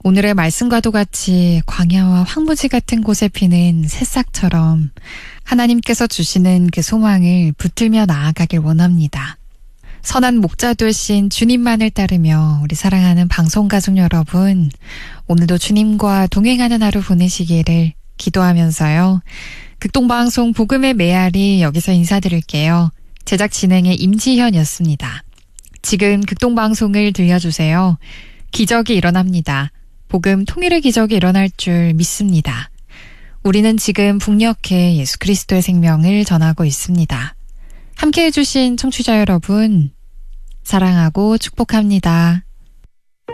오늘의 말씀과도 같이 광야와 황무지 같은 곳에 피는 새싹처럼 하나님께서 주시는 그 소망을 붙들며 나아가길 원합니다. 선한 목자 되신 주님만을 따르며 우리 사랑하는 방송가족 여러분, 오늘도 주님과 동행하는 하루 보내시기를 기도하면서요. 극동방송 복음의 메아리 여기서 인사드릴게요. 제작 진행의 임지현이었습니다. 지금 극동방송을 들려주세요. 기적이 일어납니다. 복음 통일의 기적이 일어날 줄 믿습니다. 우리는 지금 북녘에 예수 그리스도의 생명을 전하고 있습니다. 함께해 주신 청취자 여러분, 사랑하고 축복합니다.